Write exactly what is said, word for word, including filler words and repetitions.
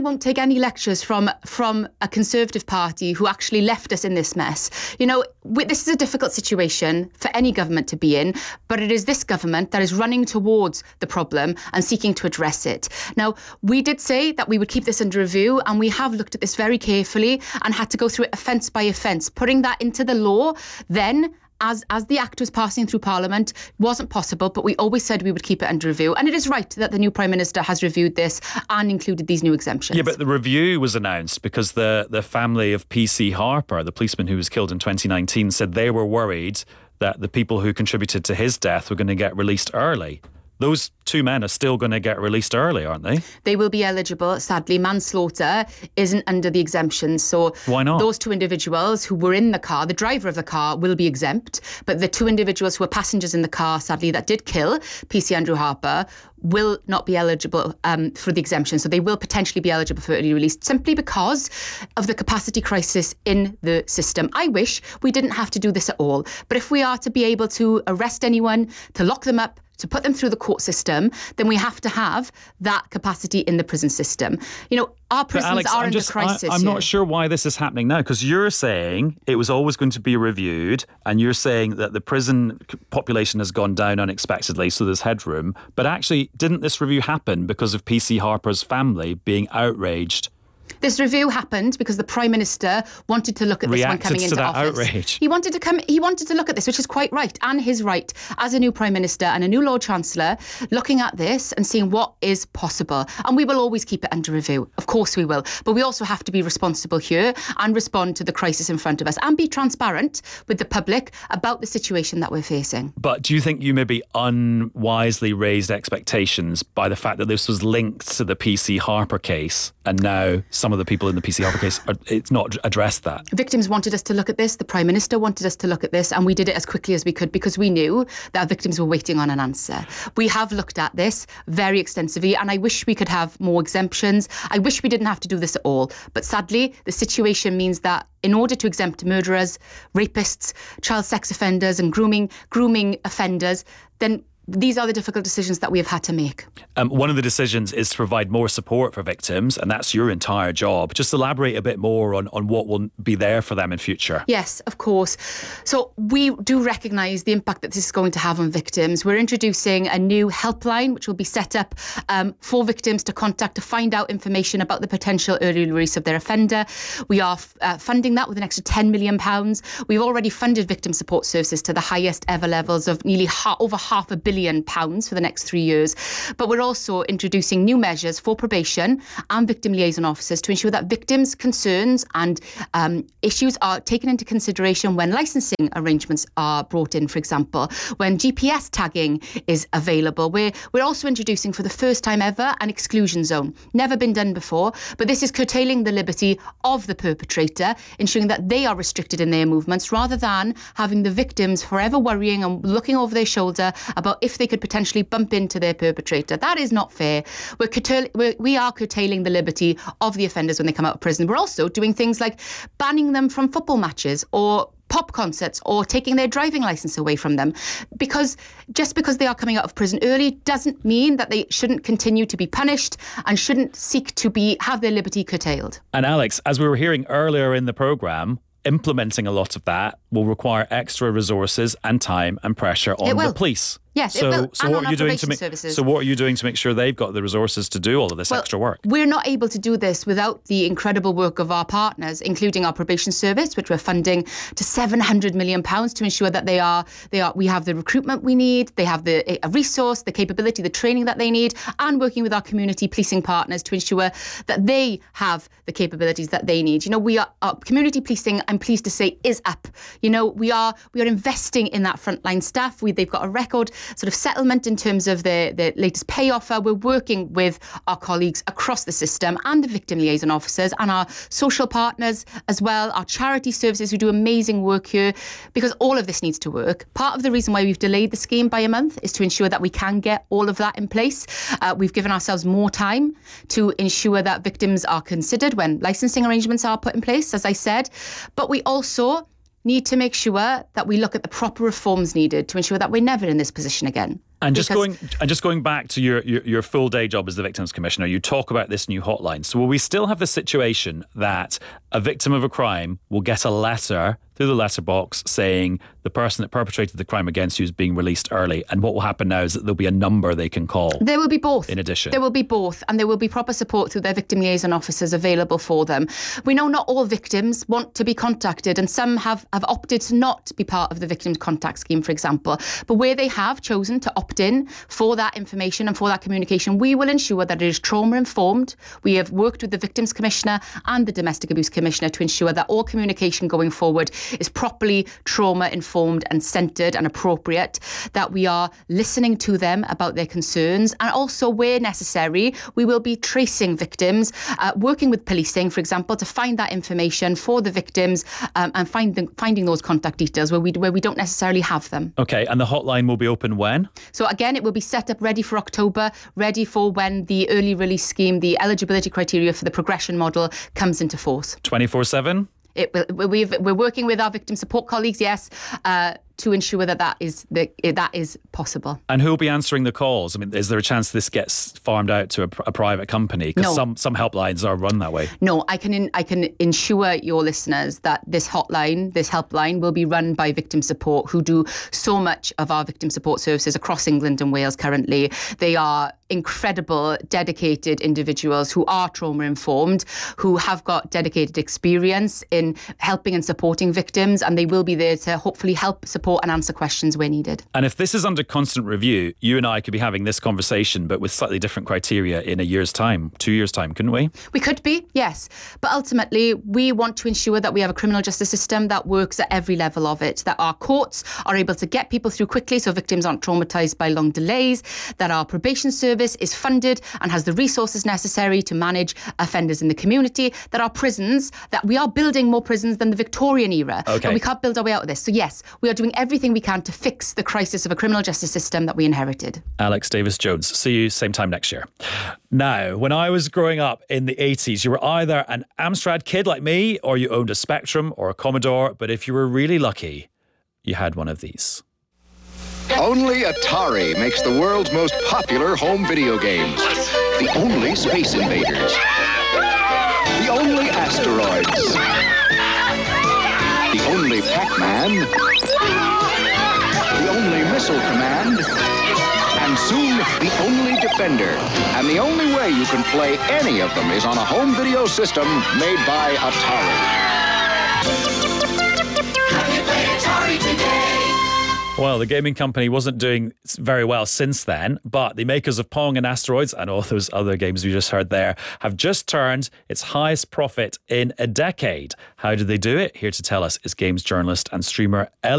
won't take any lectures from from a Conservative Party who actually left us in this mess. You know, we, this is a difficult situation for any government to be in, but it is this government that is running towards the problem and seeking to address it. Now, we did say that we would keep this under review, and we have looked at this very carefully and had to go through it offence by offence. Putting that into the law then, As as the Act was passing through Parliament, wasn't possible, but we always said we would keep it under review. And it is right that the new Prime Minister has reviewed this and included these new exemptions. Yeah, but the review was announced because the, the family of P C Harper, the policeman who was killed in twenty nineteen, said they were worried that the people who contributed to his death were going to get released early. Those two men are still going to get released early, aren't they? They will be eligible. Sadly, manslaughter isn't under the exemptions. So why not? Those two individuals who were in the car, the driver of the car will be exempt. But the two individuals who were passengers in the car, sadly, that did kill P C Andrew Harper, will not be eligible um, for the exemption. So they will potentially be eligible for early release simply because of the capacity crisis in the system. I wish we didn't have to do this at all. But if we are to be able to arrest anyone, to lock them up, to put them through the court system, then we have to have that capacity in the prison system. You know, our prisons Alex, are I'm under just, crisis. I, I'm here. not sure why this is happening now, because you're saying it was always going to be reviewed, and you're saying that the prison population has gone down unexpectedly, so there's headroom. But actually, didn't this review happen because of P C Harper's family being outraged? This review happened because the Prime Minister wanted to look at this Reacted one coming into to that office. Outrage. He wanted to come. He wanted to look at this, which is quite right, and his right as a new Prime Minister and a new Lord Chancellor, looking at this and seeing what is possible. And we will always keep it under review. Of course we will. But we also have to be responsible here and respond to the crisis in front of us and be transparent with the public about the situation that we're facing. But do you think you maybe unwisely raised expectations by the fact that this was linked to the P C Harper case, and now some of the people in the P C Harper case, are, it's not addressed that? Victims wanted us to look at this. The Prime Minister wanted us to look at this, and we did it as quickly as we could because we knew that victims were waiting on an answer. We have looked at this very extensively, and I wish we could have more exemptions. I wish we didn't have to do this at all. But sadly, the situation means that in order to exempt murderers, rapists, child sex offenders and grooming grooming offenders, then these are the difficult decisions that we have had to make. Um, one of the decisions is to provide more support for victims, and that's your entire job. Just elaborate a bit more on, on what will be there for them in future. Yes, of course. So we do recognise the impact that this is going to have on victims. We're introducing a new helpline, which will be set up um, for victims to contact to find out information about the potential early release of their offender. We are uh, funding that with an extra ten million pounds. We've already funded victim support services to the highest ever levels of nearly ha- over half a billion pounds for the next three years. But we're also introducing new measures for probation and victim liaison officers to ensure that victims' concerns and um, issues are taken into consideration when licensing arrangements are brought in, for example, when G P S tagging is available. We're, we're also introducing for the first time ever an exclusion zone. Never been done before, but this is curtailing the liberty of the perpetrator, ensuring that they are restricted in their movements rather than having the victims forever worrying and looking over their shoulder about if they could potentially bump into their perpetrator. That is not fair. We're curtail- we're, we are curtailing the liberty of the offenders when they come out of prison. We're also doing things like banning them from football matches or pop concerts or taking their driving licence away from them. Because just because they are coming out of prison early doesn't mean that they shouldn't continue to be punished and shouldn't seek to be have their liberty curtailed. And Alex, as we were hearing earlier in the programme, implementing a lot of that will require extra resources and time and pressure on the police. Yes, so, it will. so and what on are you doing to make? Services. So what are you doing to make sure they've got the resources to do all of this well, extra work? We're not able to do this without the incredible work of our partners, including our probation service, which we're funding to seven hundred million pounds to ensure that they are they are we have the recruitment we need, they have the a resource, the capability, the training that they need, and working with our community policing partners to ensure that they have the capabilities that they need. You know, we are our community policing, I'm pleased to say, is up. You know, we are we are investing in that frontline staff. We they've got a record sort of settlement in terms of the, the latest pay offer. We're working with our colleagues across the system and the victim liaison officers and our social partners as well, our charity services who do amazing work here, because all of this needs to work. Part of the reason why we've delayed the scheme by a month is to ensure that we can get all of that in place. Uh, we've given ourselves more time to ensure that victims are considered when licensing arrangements are put in place, as I said. But we also need to make sure that we look at the proper reforms needed to ensure that we're never in this position again. And just Because- going and just going back to your, your your full day job as the Victims Commissioner, you talk about this new hotline. So will we still have the situation that a victim of a crime will get a letter through the letterbox saying the person that perpetrated the crime against you is being released early, and what will happen now is that there'll be a number they can call? There will be both. In addition. There will be both, and there will be proper support through their victim liaison officers available for them. We know not all victims want to be contacted, and some have, have opted to not be part of the Victims Contact Scheme, for example. But where they have chosen to opt in for that information and for that communication, we will ensure that it is trauma-informed. We have worked with the Victims Commissioner and the Domestic Abuse Commissioner to ensure that all communication going forward is properly trauma-informed and centred and appropriate, that we are listening to them about their concerns, and also, where necessary, we will be tracing victims, uh, working with policing, for example, to find that information for the victims um, and find the, finding those contact details where we where we don't necessarily have them. Okay, and the hotline will be open when? So again, it will be set up ready for October, ready for when the early release scheme, the eligibility criteria for the progression model comes into force. twenty-four seven? It will, we've, we're working with our victim support colleagues, yes, uh, to ensure that that is the, that is possible. And who will be answering the calls? I mean, is there a chance this gets farmed out to a, a private company? Because No. some, some helplines are run that way. No, I can in, I can ensure your listeners that this hotline, this helpline, will be run by victim support, who do so much of our victim support services across England and Wales currently. They are incredible, dedicated individuals who are trauma-informed, who have got dedicated experience in helping and supporting victims, and they will be there to hopefully help, support and answer questions where needed. And if this is under constant review, you and I could be having this conversation, but with slightly different criteria in a year's time, two years' time, couldn't we? We could be, yes. But ultimately, we want to ensure that we have a criminal justice system that works at every level of it, that our courts are able to get people through quickly so victims aren't traumatised by long delays, that our probation service is funded and has the resources necessary to manage offenders in the community, that our prisons, that we are building more prisons than the Victorian era. Okay. But we can't build our way out of this. So yes, we are doing everything we can to fix the crisis of a criminal justice system that we inherited. Alex Davis-Jones, see you same time next year. Now, when I was growing up in the eighties, you were either an Amstrad kid like me, or you owned a Spectrum or a Commodore, but if you were really lucky, you had one of these. Only Atari makes the world's most popular home video games. The only Space Invaders. The only Asteroids. The only Pac-Man. The only Missile Command. And soon, the only Defender. And the only way you can play any of them is on a home video system made by Atari. Well, the gaming company wasn't doing very well since then, but the makers of Pong and Asteroids and all those other games we just heard there have just turned its highest profit in a decade. How did they do it? Here to tell us is games journalist and streamer Ellie